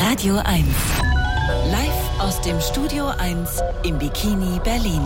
Radio 1. Live aus dem Studio 1 im Bikini Berlin.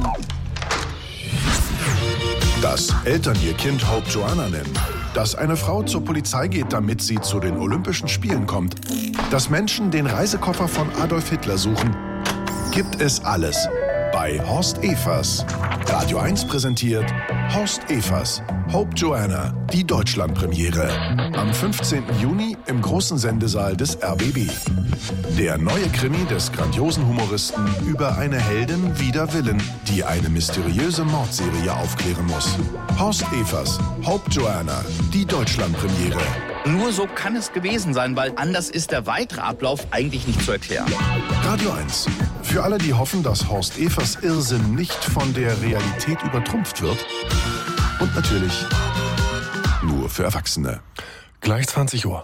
Dass Eltern ihr Kind Hope Joanna nennen. Dass eine Frau zur Polizei geht, damit sie zu den Olympischen Spielen kommt. Dass Menschen den Reisekoffer von Adolf Hitler suchen. Gibt es alles bei Horst Evers. Radio 1 präsentiert Horst Evers, Hope Joanna, die Deutschlandpremiere. Am 15. Juni im großen Sendesaal des RBB. Der neue Krimi des grandiosen Humoristen über eine Heldin wider Willen, die eine mysteriöse Mordserie aufklären muss. Horst Evers, Hope Joanna, die Deutschlandpremiere. Nur so kann es gewesen sein, weil anders ist der weitere Ablauf eigentlich nicht zu erklären. Radio 1. Für alle, die hoffen, dass Horst Evers Irrsinn nicht von der Realität übertrumpft wird. Und natürlich nur für Erwachsene. Gleich 20 Uhr.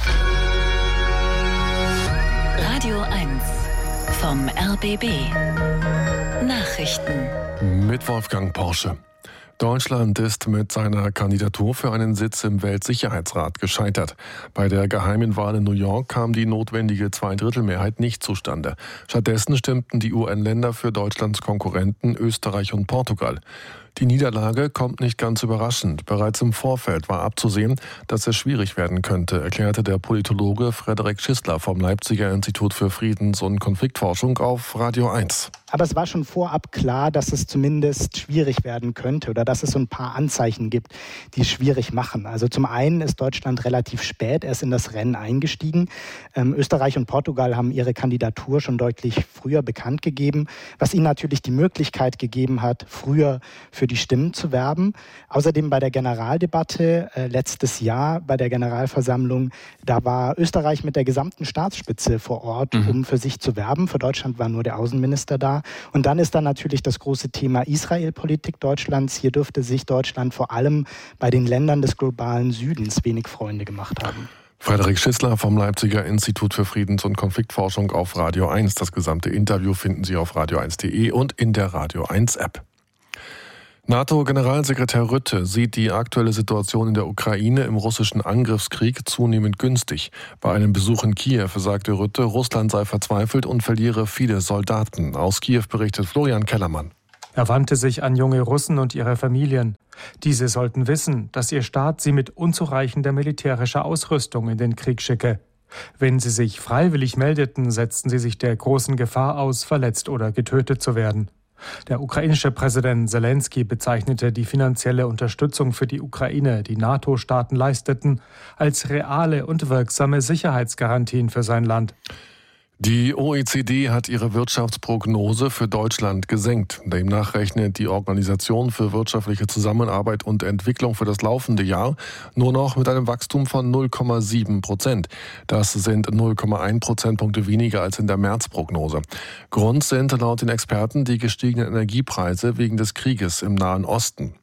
Radio 1 vom RBB. Nachrichten. Mit Wolfgang Porsche. Deutschland ist mit seiner Kandidatur für einen Sitz im Weltsicherheitsrat gescheitert. Bei der geheimen Wahl in New York kam die notwendige Zweidrittelmehrheit nicht zustande. Stattdessen stimmten die UN-Länder für Deutschlands Konkurrenten Österreich und Portugal. Die Niederlage kommt nicht ganz überraschend. Bereits im Vorfeld war abzusehen, dass es schwierig werden könnte, erklärte der Politologe Frederik Schissler vom Leipziger Institut für Friedens- und Konfliktforschung auf Radio 1. Aber es war schon vorab klar, dass es zumindest schwierig werden könnte oder dass es so ein paar Anzeichen gibt, die es schwierig machen. Also zum einen ist Deutschland relativ spät erst in das Rennen eingestiegen. Österreich und Portugal haben ihre Kandidatur schon deutlich früher bekannt gegeben, was ihnen natürlich die Möglichkeit gegeben hat, früher für die Stimmen zu werben. Außerdem bei der Generaldebatte letztes Jahr, bei der Generalversammlung, da war Österreich mit der gesamten Staatsspitze vor Ort, um für sich zu werben. Für Deutschland war nur der Außenminister da. Und dann ist da natürlich das große Thema Israel-Politik Deutschlands. Hier dürfte sich Deutschland vor allem bei den Ländern des globalen Südens wenig Freunde gemacht haben. Frederik Schissler vom Leipziger Institut für Friedens- und Konfliktforschung auf Radio 1. Das gesamte Interview finden Sie auf radio1.de und in der Radio 1 App. NATO-Generalsekretär Rutte sieht die aktuelle Situation in der Ukraine im russischen Angriffskrieg zunehmend günstig. Bei einem Besuch in Kiew sagte Rutte, Russland sei verzweifelt und verliere viele Soldaten. Aus Kiew berichtet Florian Kellermann. Er wandte sich an junge Russen und ihre Familien. Diese sollten wissen, dass ihr Staat sie mit unzureichender militärischer Ausrüstung in den Krieg schicke. Wenn sie sich freiwillig meldeten, setzten sie sich der großen Gefahr aus, verletzt oder getötet zu werden. Der ukrainische Präsident Selenskyj bezeichnete die finanzielle Unterstützung für die Ukraine, die NATO-Staaten leisteten, als reale und wirksame Sicherheitsgarantien für sein Land. Die OECD hat ihre Wirtschaftsprognose für Deutschland gesenkt. Demnach rechnet die Organisation für wirtschaftliche Zusammenarbeit und Entwicklung für das laufende Jahr nur noch mit einem Wachstum von 0,7%. Das sind 0,1 Prozentpunkte weniger als in der Märzprognose. Grund sind laut den Experten die gestiegenen Energiepreise wegen des Krieges im Nahen Osten.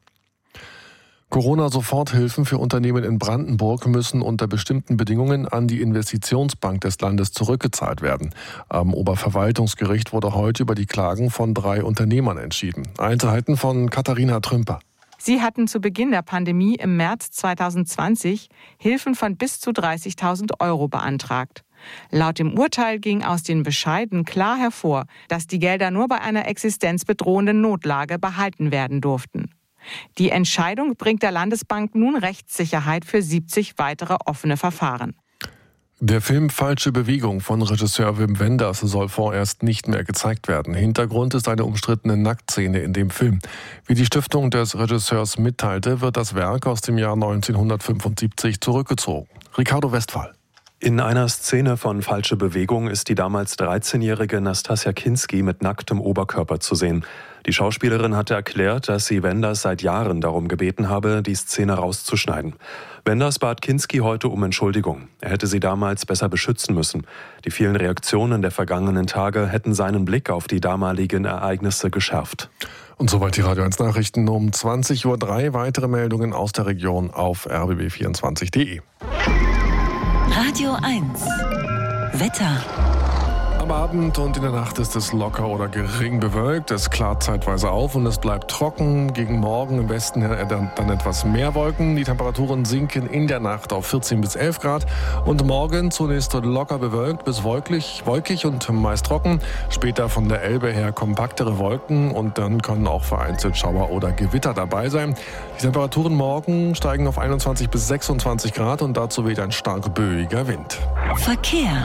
Corona-Soforthilfen für Unternehmen in Brandenburg müssen unter bestimmten Bedingungen an die Investitionsbank des Landes zurückgezahlt werden. Am Oberverwaltungsgericht wurde heute über die Klagen von 3 Unternehmern entschieden. Einzelheiten von Katharina Trümper. Sie hatten zu Beginn der Pandemie im März 2020 Hilfen von bis zu 30.000 € beantragt. Laut dem Urteil ging aus den Bescheiden klar hervor, dass die Gelder nur bei einer existenzbedrohenden Notlage behalten werden durften. Die Entscheidung bringt der Landesbank nun Rechtssicherheit für 70 weitere offene Verfahren. Der Film Falsche Bewegung von Regisseur Wim Wenders soll vorerst nicht mehr gezeigt werden. Hintergrund ist eine umstrittene Nacktszene in dem Film. Wie die Stiftung des Regisseurs mitteilte, wird das Werk aus dem Jahr 1975 zurückgezogen. Ricardo Westphal. In einer Szene von Falsche Bewegung ist die damals 13-jährige Nastassja Kinski mit nacktem Oberkörper zu sehen. Die Schauspielerin hatte erklärt, dass sie Wenders seit Jahren darum gebeten habe, die Szene rauszuschneiden. Wenders bat Kinski heute um Entschuldigung. Er hätte sie damals besser beschützen müssen. Die vielen Reaktionen der vergangenen Tage hätten seinen Blick auf die damaligen Ereignisse geschärft. Und soweit die Radio 1 Nachrichten um 20.03 Uhr. Weitere Meldungen aus der Region auf rbb24.de. Radio 1 Wetter. Am Abend und in der Nacht ist es locker oder gering bewölkt. Es klart zeitweise auf und es bleibt trocken. Gegen Morgen im Westen dann etwas mehr Wolken. Die Temperaturen sinken in der Nacht auf 14 bis 11 Grad. Und morgen zunächst locker bewölkt bis wolkig und meist trocken. Später von der Elbe her kompaktere Wolken und dann können auch vereinzelt Schauer oder Gewitter dabei sein. Die Temperaturen morgen steigen auf 21 bis 26 Grad und dazu weht ein stark böiger Wind. Verkehr.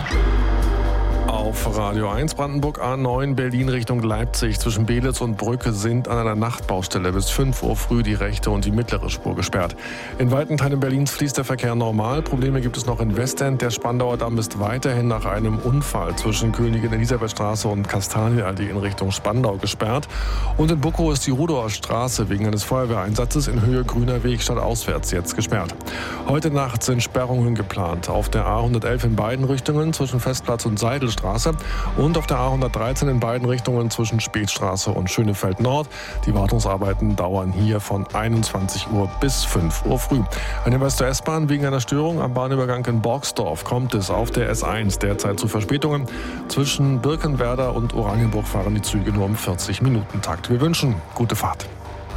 Auf Radio 1 Brandenburg A9 Berlin Richtung Leipzig zwischen Belitz und Brücke sind an einer Nachtbaustelle bis 5 Uhr früh die rechte und die mittlere Spur gesperrt. In weiten Teilen Berlins fließt der Verkehr normal. Probleme gibt es noch in Westend. Der Spandauer Damm ist weiterhin nach einem Unfall zwischen Königin Elisabethstraße und Kastanienallee in Richtung Spandau gesperrt. Und in Bukow ist die Rudauer Straße wegen eines Feuerwehreinsatzes in Höhe Grüner Weg stadtauswärts jetzt gesperrt. Heute Nacht sind Sperrungen geplant auf der A111 in beiden Richtungen zwischen Festplatz und Seidelstraße und auf der A113 in beiden Richtungen zwischen Spätstraße und Schönefeld Nord. Die Wartungsarbeiten dauern hier von 21 Uhr bis 5 Uhr früh. Ein Hinweis zur S-Bahn: Wegen einer Störung am Bahnübergang in Borgsdorf kommt es auf der S1 derzeit zu Verspätungen. Zwischen Birkenwerder und Oranienburg fahren die Züge nur im 40-Minuten-Takt. Wir wünschen gute Fahrt.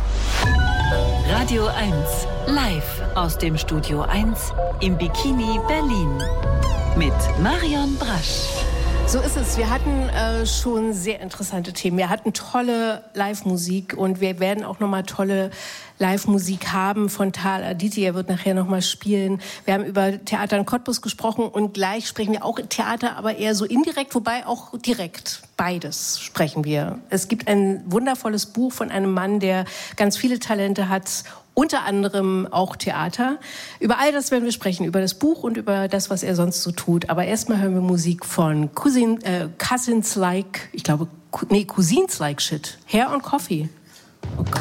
Radio 1 live aus dem Studio 1 im Bikini Berlin mit Marion Brasch. So ist es. Wir hatten schon sehr interessante Themen. Wir hatten tolle Live-Musik und wir werden auch nochmal tolle Live-Musik haben von Tal Aditi. Er wird nachher nochmal spielen. Wir haben über Theater in Cottbus gesprochen und gleich sprechen wir auch Theater, aber eher so indirekt, wobei auch direkt. Beides sprechen wir. Es gibt ein wundervolles Buch von einem Mann, der ganz viele Talente hat, unter anderem auch Theater. Über all das werden wir sprechen, über das Buch und über das, was er sonst so tut. Aber erstmal hören wir Musik von Cousins Like Shit. Hair on Coffee. Oh Gott.